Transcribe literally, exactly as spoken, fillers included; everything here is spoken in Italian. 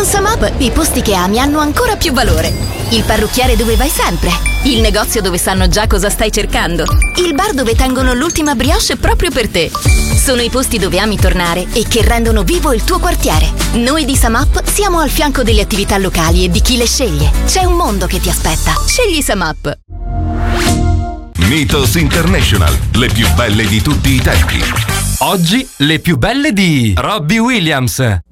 Samap i posti che ami hanno ancora più valore. Il parrucchiere dove vai sempre. Il negozio dove sanno già cosa stai cercando. Il bar dove tengono l'ultima brioche proprio per te. Sono i posti dove ami tornare e che rendono vivo il tuo quartiere. Noi di Samap siamo al fianco delle attività locali e di chi le sceglie. C'è un mondo che ti aspetta. Scegli Samap. Mythos International, le più belle di tutti i tempi. Oggi le più belle di Robbie Williams.